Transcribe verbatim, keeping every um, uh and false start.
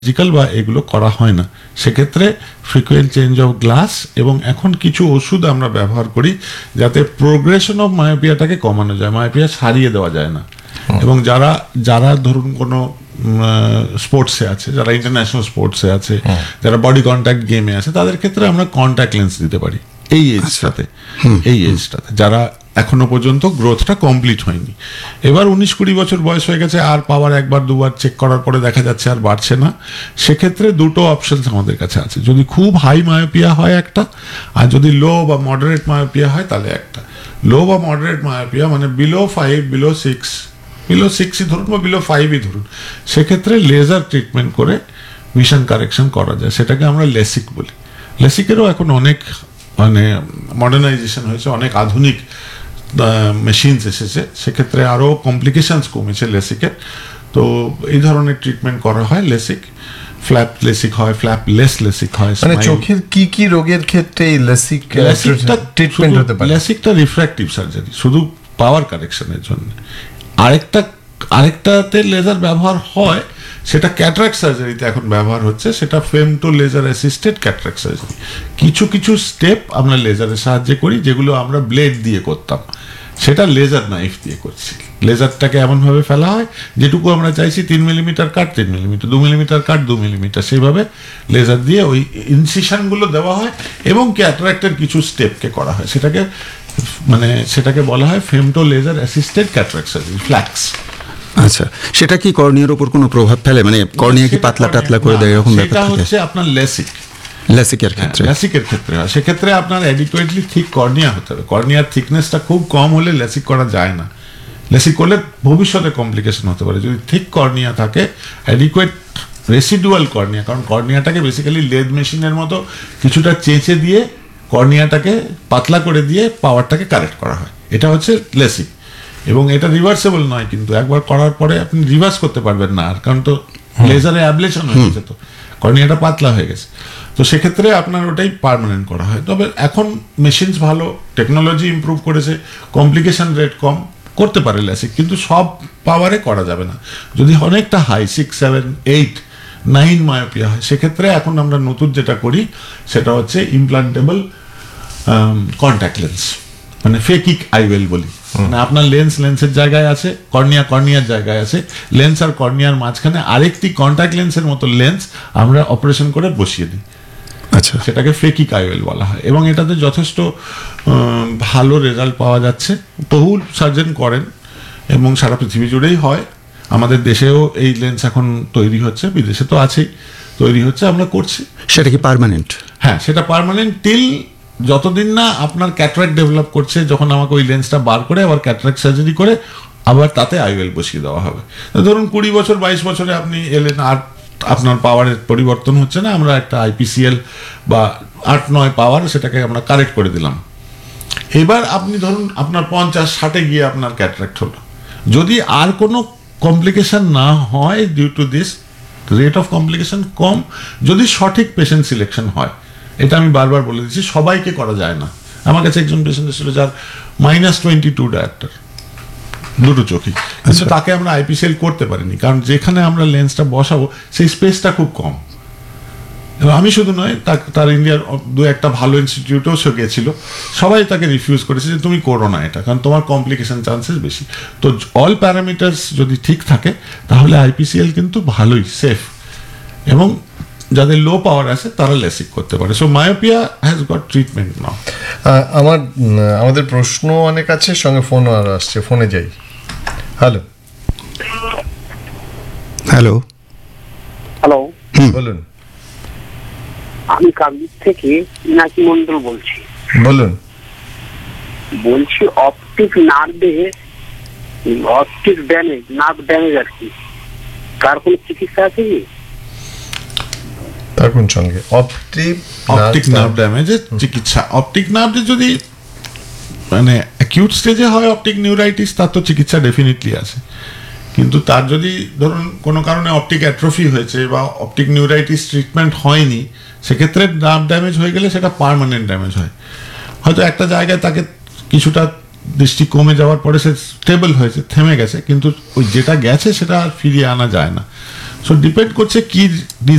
Surgical বা এগুলো করা হয় না, সেক্ষেত্রে ফ্রিকুয়েন্ট চেঞ্জ অফ গ্লাস এবং এখন কিছু ওষুধ আমরা ব্যবহার করি যাতে প্রোগ্রেশন অফ মায়োপিয়াটাকে কমানো যায়, মায়োপিয়া সারিয়ে দেওয়া যায় না। এবং যারা যারা ধরুন কোনো স্পোর্টসে আছে, যারা ইন্টারন্যাশনাল স্পোর্টসে আছে, যারা বডি কন্ট্যাক্ট গেমে আছে, তাদের ক্ষেত্রে আমরা কন্ট্যাক্ট লেন্স দিতে পারি এই এজটাতে এই এজটাতে যারা এখনো পর্যন্ত গ্রোথটা কমপ্লিট হয়নি। এবার উনিশ কুড়ি বছর বয়স হয়ে গেছে, আর পাওয়ার একবার দুবার চেক করার পরে দেখা যাচ্ছে আর বাড়ছে না, সেক্ষেত্রে দুটো অপশনস আমাদের কাছে আছে। যদি খুব হাই মায়োপিয়া হয় একটা, আর যদি লো বা মডারেট মায়োপিয়া হয় তাহলে একটা। লো বা মডারেট মায়োপিয়া মানে below five below six below সিক্সই ধরুন বা বিলো ফাইভই ধরুন, সেক্ষেত্রে লেজার ট্রিটমেন্ট করে ভিশন কারেকশন করা যায়, সেটাকে আমরা লেসিক বলি। লেসিকেরও এখন অনেক মানে মডার্নাইজেশন হয়েছে, অনেক আধুনিক মেশিনস এসেছে, সেক্ষেত্রে আরও কমপ্লিকেশনস কমেছে লেসিকের। তো এই ধরনের ট্রিটমেন্ট করা হয় লেসিক, ফ্ল্যাপ লেসিক হয়, ফ্ল্যাপ লেস লেসিক হয়। মানে চোখের কি কি রোগের ক্ষেত্রে এই লেসিক ট্রিটমেন্ট হতে পারে? লেসিকটা রিফ্র্যাক্টিভ সার্জারি, শুধু পাওয়ার কারেকশনের জন্য। আরেকটা আরেকটাতে লেজার ব্যবহার হয়, সেটা ক্যাটারাক্ট সার্জারিতে এখন ব্যবহার হচ্ছে, সেটা femto laser assisted cataract surgery. কিছু কিছু স্টেপ আমরা লেজারের সাহায্যে করি, যেগুলো আমরা ব্লেড দিয়ে করতাম, সেটা লেজার নাইফ দিয়ে করছি। লেজারটাকে এমনভাবে ফেলা হয় যেটুকু আমরা চাইছি, তিন মিলিমিটার কাট তিন মিলিমিটার, দু মিলিমিটার কাট দু মিলিমিটার, সেইভাবে লেজার দিয়ে ওই ইনসিশনগুলো দেওয়া হয় এবং ক্যাটারাক্টের কিছু স্টেপকে করা হয়, সেটাকে মানে সেটাকে বলা হয় femto laser assisted cataract surgery, flax. আচ্ছা, সেটা কি কর্নিয়ার উপর কোনো প্রভাব ফেলে? মানে কর্নিয়া কি পাতলা টাতলা করে দেয় এরকম ব্যাপার থাকে? সেটা হচ্ছে আপনার লেসিক লেসিকের ক্ষেত্রে লেসিকের ক্ষেত্রে হয়, সেক্ষেত্রে আপনার অ্যাডিকুয়েটলি থিক কর্নিয়া হতে হবে। কর্নিয়ার থিকনেসটা খুব কম হলে লেসিক করা যায় না, লেসিক করলে ভবিষ্যতে কমপ্লিকেশন হতে পারে। যদি থিক কর্নিয়া থাকে, অ্যাডিকুয়েট রেসিডুয়াল কর্নিয়া, কারণ কর্নিয়াটাকে বেসিক্যালি লেদ মেশিনের মতো কিছুটা চেঁচে দিয়ে কর্নিয়াটাকে পাতলা করে দিয়ে পাওয়ারটাকে কারেক্ট করা হয়, এটা হচ্ছে লেসিক। এবং এটা রিভার্সেবল নয়, কিন্তু একবার করার পরে আপনি রিভার্স করতে পারবেন না আর, কারণ তো লেজারে অ্যাবলেশন হয়ে গেছে, তো কর্নিয়াটা পাতলা হয়ে গেছে। তো সেক্ষেত্রে আপনার ওটাই পার্মানেন্ট করা হয়। তবে এখন মেশিনস ভালো, টেকনোলজি ইমপ্রুভ করেছে, কমপ্লিকেশন রেট কম, করতে পারে লেসিক, কিন্তু সব পাওয়ারে করা যাবে না। যদি অনেকটা high six seven eight nine myopia হয়, সেক্ষেত্রে এখন আমরা নতুন যেটা করি সেটা হচ্ছে ইমপ্লান্টেবল কন্ট্যাক্ট লেন্স, মানে ফেকিক আইওয়েল বলি। মানে আপনার লেন্স লেন্সের জায়গায় আছে, কর্নিয়া কর্নিয়ার জায়গায় আছে, লেন্স আর কর্নিয়ার মাঝখানে আরেকটি কন্ট্যাক্ট লেন্সের মতো লেন্স আমরা অপারেশন করে বসিয়ে দিই। আচ্ছা, সেটাকে ফেকিক আইওয়েল বলা হয় এবং এটাতে যথেষ্ট ভালো রেজাল্ট পাওয়া যাচ্ছে। বহু সার্জন করেন এবং সারা পৃথিবী জুড়েই হয়। আমাদের দেশেও এই লেন্স এখন তৈরি হচ্ছে, বিদেশে তো আছেই, তৈরি হচ্ছে, আমরা করছি। সেটা কি পার্মানেন্ট? হ্যাঁ, সেটা পার্মানেন্ট টিল যতদিন না আপনার ক্যাটারাক্ট ডেভেলপ করছে, যখন আমাকে ওই লেন্সটা বার করে আবার ক্যাটারাক্ট সার্জারি করে আবার তাতে আইওয়েল বসিয়ে দেওয়া হবে। ধরুন কুড়ি বছর বাইশ বছরে আপনি এলেন, আর আপনার পাওয়ারের পরিবর্তন হচ্ছে না, আমরা একটা আইপিসিএল বা আট নয় পাওয়ার সেটাকে আমরা কারেক্ট করে দিলাম। এবার আপনি ধরুন আপনার পঞ্চাশ ষাটে গিয়ে আপনার ক্যাটারাক্ট হলো, যদি আর কোনো কমপ্লিকেশন না হয় due to this, rate of complication কম, যদি সঠিক পেশেন্ট সিলেকশন হয়। এটা আমি বারবার বলে দিচ্ছি, সবাইকে করা যায় না। আমার কাছে একজন পেশেন্ট ছিল যার মাইনাস টোয়েন্টি টু ডায়াপ্টার দুটো চোখে, কিন্তু তাকে আমরা আইপিসিএল করতে পারিনি, কারণ যেখানে আমরা লেন্সটা বসাবো সেই স্পেসটা খুব কম। এবং আমি শুধু নয়, তার ইন্ডিয়ার দু একটা ভালো ইনস্টিটিউটেও সে গেছিল, সবাই তাকে রিফিউজ করেছে যে তুমি করো না এটা, কারণ তোমার কমপ্লিকেশন চান্সেস বেশি। তো অল প্যারামিটার্স যদি ঠিক থাকে তাহলে আইপিসিএল কিন্তু ভালোই সেফ, এবং যাদের লো পাওয়ার আছে তারা লেসিক করতে পারে। So myopia has got treatment নাও। আমার আমাদের প্রশ্ন অনেক আছে, সঙ্গে ফোন আর আসছে, ফোনে যাই। হ্যালো হ্যালো হ্যালো, বলুন। আমি কাকদ্বীপ থেকে ইনাকি মন্ডল বলছি। বলুন। বলছি optic নার্ভে, optic damage, nerve damage আর কি, কার কোনো চিকিৎসা আছে কি? তার কোন সঙ্গে অপটিক অপটিক নার্ভ ড্যামেজের চিকিৎসা, অপটিক নার্ভে যদি মানে অ্যাকিউট স্টেজে হয় অপটিক নিউরাইটিস, তার তো চিকিৎসা ডেফিনেটলি আছে। কিন্তু তার যদি ধরুন কোনো কারণে অপটিক অ্যাট্রফি হয়েছে বা অপটিক নিউরাইটিস ট্রিটমেন্ট হয়নি, সেক্ষেত্রে নার্ভ ড্যামেজ হয়ে গেলে সেটা পার্মানেন্ট ড্যামেজ হয়। হয়তো একটা জায়গায় তাকে কিছুটা দৃষ্টি কমে যাওয়ার পরে সে স্টেবল হয়েছে, থেমে গেছে, কিন্তু ওই যেটা গেছে সেটা আর ফিরিয়ে আনা যায় না। সো ডিপেন্ড করছে কি